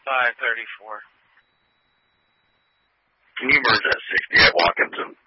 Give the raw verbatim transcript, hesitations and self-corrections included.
five thirty-four. Can you merge that sixty at Watkinson?